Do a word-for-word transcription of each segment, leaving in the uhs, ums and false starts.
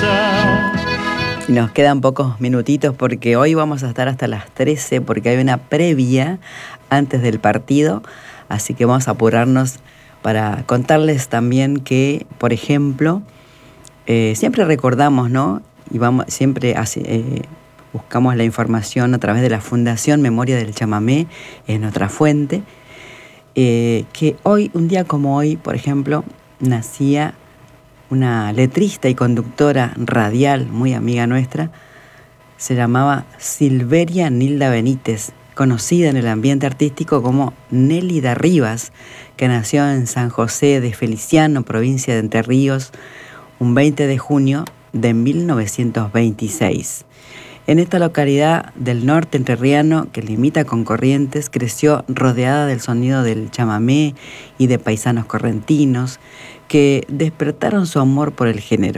casa. Y nos quedan pocos minutitos porque hoy vamos a estar hasta las trece porque hay una previa antes del partido, así que vamos a apurarnos para contarles también que, por ejemplo, eh, siempre recordamos, ¿no? Y vamos, siempre hace, eh, buscamos la información a través de la Fundación Memoria del Chamamé, es nuestra fuente, eh, que hoy, un día como hoy, por ejemplo, nacía una letrista y conductora radial muy amiga nuestra, se llamaba Silveria Nilda Benítez, conocida en el ambiente artístico como Nélida Rivas, que nació en San José de Feliciano, provincia de Entre Ríos, un veinte de junio de mil novecientos veintiséis. En esta localidad del norte entrerriano, que limita con Corrientes, creció rodeada del sonido del chamamé y de paisanos correntinos que despertaron su amor por el género.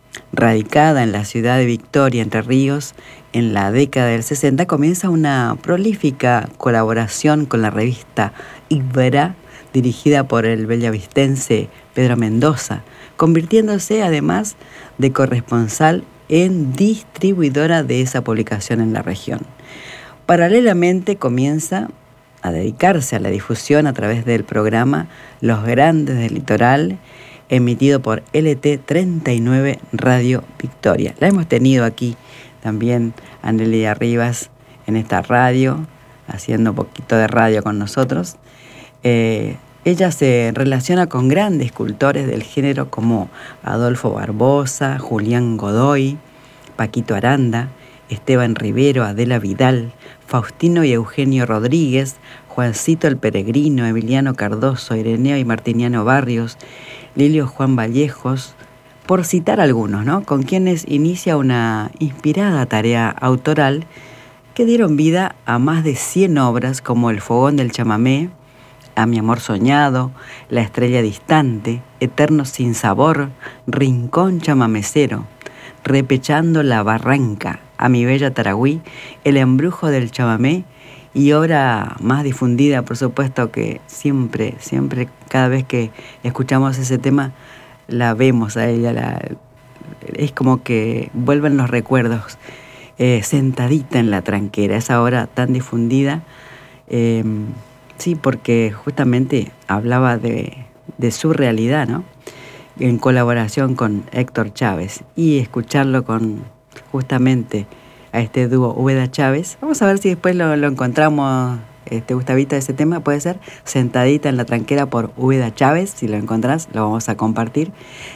Radicada en la ciudad de Victoria, Entre Ríos, en la década del sesenta comienza una prolífica colaboración con la revista Ibera, dirigida por el bellavistense Pedro Mendoza, convirtiéndose además de corresponsal en distribuidora de esa publicación en la región. Paralelamente comienza a dedicarse a la difusión a través del programa Los Grandes del Litoral, emitido por L T treinta y nueve Radio Victoria. La hemos tenido aquí también a Nélida Rivas en esta radio, haciendo un poquito de radio con nosotros. Eh, ella se relaciona con grandes escultores del género como Adolfo Barbosa, Julián Godoy, Paquito Aranda, Esteban Rivero, Adela Vidal, Faustino y Eugenio Rodríguez, Juancito el Peregrino, Emiliano Cardoso, Ireneo y Martiniano Barrios, Lilio Juan Vallejos, por citar algunos, ¿no? Con quienes inicia una inspirada tarea autoral que dieron vida a más de cien obras como El Fogón del Chamamé, A mi amor soñado, La estrella distante, Eterno sin sabor, Rincón chamamecero, Repechando la barranca, A mi bella Taragüí, El embrujo del chamamé, y obra más difundida, por supuesto, que siempre, siempre, cada vez que escuchamos ese tema, la vemos a ella, la, es como que vuelven los recuerdos, eh, Sentadita en la tranquera, esa obra tan difundida, eh, sí, porque justamente hablaba de, de su realidad, ¿no? En colaboración con Héctor Chávez, y escucharlo con justamente a este dúo Úbeda Chávez. Vamos a ver si después lo, lo encontramos, este, Gustavita, ese tema, puede ser Sentadita en la tranquera por Úbeda Chávez. Si lo encontrás, lo vamos a compartir.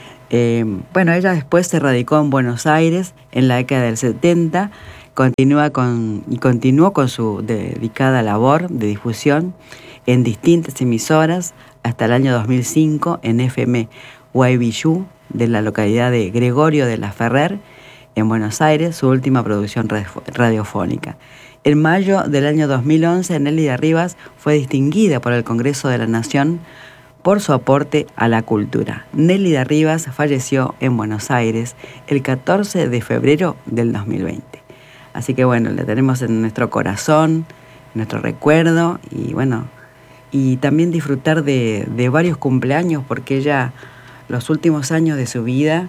Eh, bueno, ella después se radicó en Buenos Aires en la década del setenta, continúa con, y continuó con su dedicada labor de difusión en distintas emisoras hasta el año dos mil cinco en F M Guaybillú, de la localidad de Gregorio de la Ferrer, en Buenos Aires, su última producción radiofónica. En mayo del año dos mil once, Nélida Rivas fue distinguida por el Congreso de la Nación por su aporte a la cultura. Nélida Rivas falleció en Buenos Aires el catorce de febrero del dos mil veinte. Así que bueno, la tenemos en nuestro corazón, en nuestro recuerdo, y bueno, y también disfrutar de, de varios cumpleaños, porque ella, los últimos años de su vida,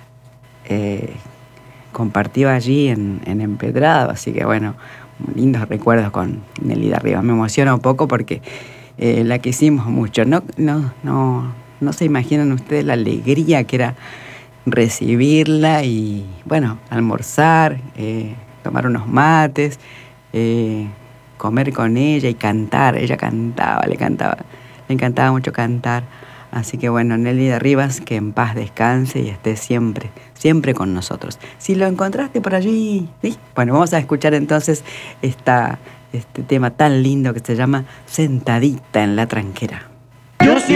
eh, compartió allí en, en Empedrado, así que bueno, lindos recuerdos con Nélida Rivas. Me emociona un poco porque eh, la quisimos mucho. No, no, no, no se imaginan ustedes la alegría que era recibirla y bueno, almorzar, eh, tomar unos mates, eh, comer con ella y cantar. Ella cantaba, le cantaba, le encantaba mucho cantar. Así que bueno, Nélida Rivas, que en paz descanse y esté siempre, siempre con nosotros. Si lo encontraste por allí, ¿sí? Bueno, vamos a escuchar entonces esta, este tema tan lindo que se llama Sentadita en la tranquera.